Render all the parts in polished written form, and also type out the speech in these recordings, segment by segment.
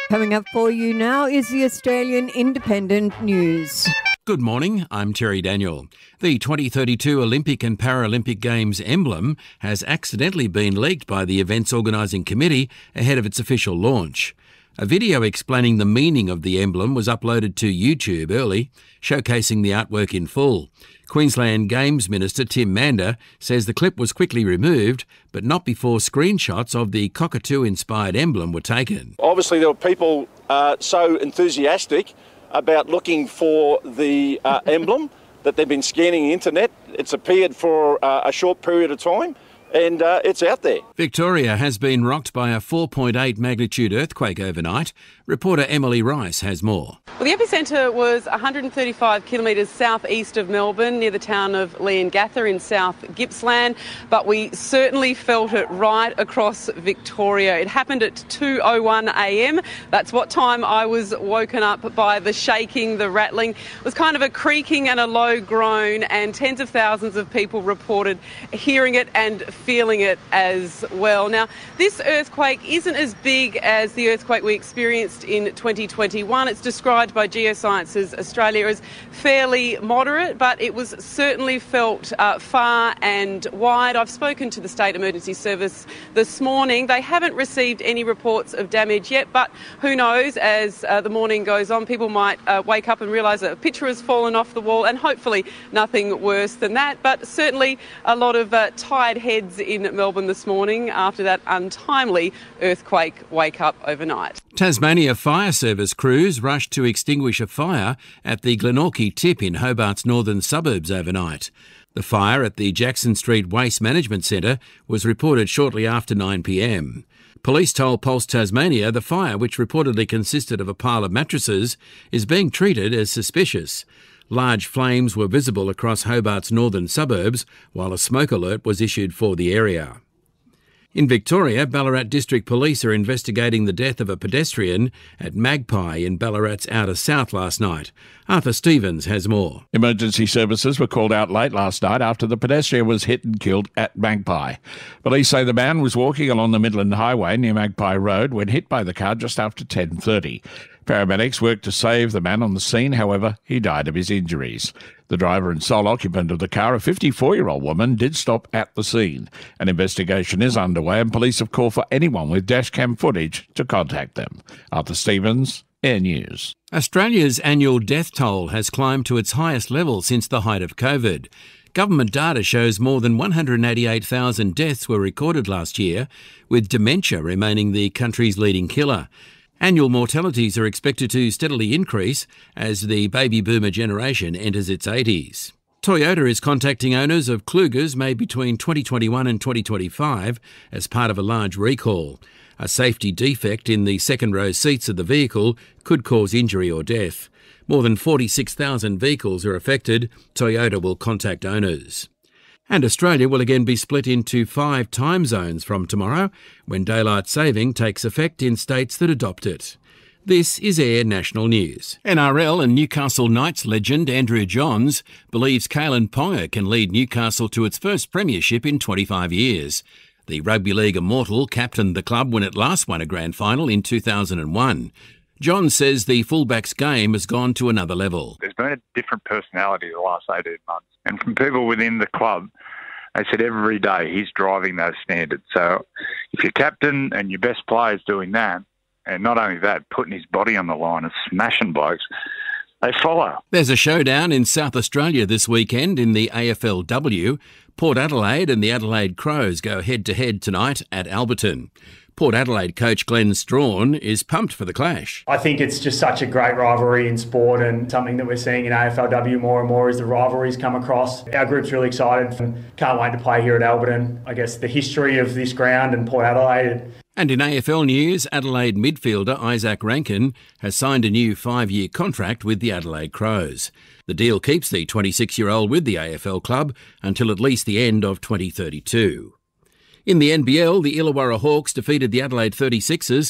Coming up for you now is the Australian Independent News. Good morning, I'm Terry Daniel. The 2032 Olympic and Paralympic Games emblem has accidentally been leaked by the event's organising committee ahead of its official launch. A video explaining the meaning of the emblem was uploaded to YouTube early, showcasing the artwork in full. Queensland Games Minister Tim Mander says the clip was quickly removed, but not before screenshots of the cockatoo-inspired emblem were taken. Obviously, there were people so enthusiastic about looking for the emblem that they've been scanning the internet. It's appeared for a short period of time, and it's out there. Victoria has been rocked by a 4.8 magnitude earthquake overnight. Reporter Emily Rice has more. Well, the epicentre was 135 kilometres southeast of Melbourne, near the town of Leongatha in South Gippsland, but we certainly felt it right across Victoria. It happened at 2:01 a.m. That's what time I was woken up by the shaking, the rattling. It was kind of a creaking and a low groan, and tens of thousands of people reported hearing it and feeling it as well. Now, this earthquake isn't as big as the earthquake we experienced in 2021. It's described by Geosciences Australia as fairly moderate, but it was certainly felt far and wide. I've spoken to the State Emergency Service this morning. They haven't received any reports of damage yet, but who knows, as the morning goes on, people might wake up and realise that a picture has fallen off the wall, and hopefully nothing worse than that. But certainly a lot of tired heads in Melbourne this morning after that untimely earthquake wake-up overnight. Tasmania Fire Service crews rushed to extinguish a fire at the Glenorchy Tip in Hobart's northern suburbs overnight. The fire at the Jackson Street Waste Management Centre was reported shortly after 9 p.m. Police told Pulse Tasmania the fire, which reportedly consisted of a pile of mattresses, is being treated as suspicious. Large flames were visible across Hobart's northern suburbs, while a smoke alert was issued for the area. In Victoria, Ballarat District Police are investigating the death of a pedestrian at Magpie in Ballarat's outer south last night. Arthur Stevens has more. Emergency services were called out late last night after the pedestrian was hit and killed at Magpie. Police say the man was walking along the Midland Highway near Magpie Road when hit by the car just after 10:30. Paramedics worked to save the man on the scene, however, he died of his injuries. The driver and sole occupant of the car, a 54-year-old woman, did stop at the scene. An investigation is underway and police have called for anyone with dashcam footage to contact them. Arthur Stevens, Air News. Australia's annual death toll has climbed to its highest level since the height of COVID. Government data shows more than 188,000 deaths were recorded last year, with dementia remaining the country's leading killer. Annual mortalities are expected to steadily increase as the baby boomer generation enters its 80s. Toyota is contacting owners of Klugers made between 2021 and 2025 as part of a large recall. A safety defect in the second-row seats of the vehicle could cause injury or death. More than 46,000 vehicles are affected. Toyota will contact owners. And Australia will again be split into 5 time zones from tomorrow, when daylight saving takes effect in states that adopt it. This is Air National News. NRL and Newcastle Knights legend Andrew Johns believes Kalen Ponga can lead Newcastle to its first premiership in 25 years. The Rugby League immortal captained the club when it last won a grand final in 2001. John says the fullback's game has gone to another level. There's been a different personality the last 18 months. And from people within the club, they said every day he's driving those standards. So if your captain and your best player's doing that, and not only that, putting his body on the line and smashing blokes, they follow. There's a showdown in South Australia this weekend in the AFLW. Port Adelaide and the Adelaide Crows go head-to-head tonight at Alberton. Port Adelaide coach Glenn Strawn is pumped for the clash. I think it's just such a great rivalry in sport, and something that we're seeing in AFLW more and more as the rivalries come across. Our group's really excited and can't wait to play here at Alberton. I guess the history of this ground and Port Adelaide. And in AFL news, Adelaide midfielder Isaac Rankin has signed a new 5-year contract with the Adelaide Crows. The deal keeps the 26-year-old with the AFL club until at least the end of 2032. In the NBL, the Illawarra Hawks defeated the Adelaide 36ers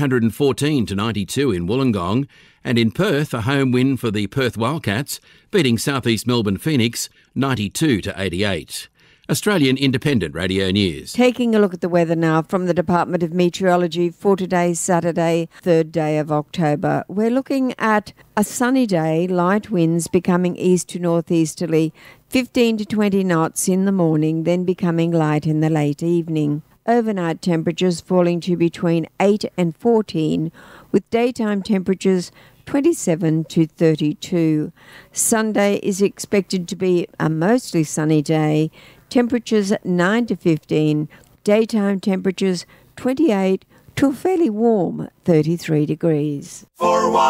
114-92 in Wollongong, and in Perth, a home win for the Perth Wildcats, beating South East Melbourne Phoenix 92-88. Australian Independent Radio News. Taking a look at the weather now from the Department of Meteorology for today, Saturday, 3rd day of October. We're looking at a sunny day, light winds becoming east to northeasterly, 15 to 20 knots in the morning, then becoming light in the late evening. Overnight temperatures falling to between 8 and 14, with daytime temperatures 27 to 32. Sunday is expected to be a mostly sunny day. Temperatures 9 to 15. Daytime temperatures 28 to a fairly warm 33 degrees.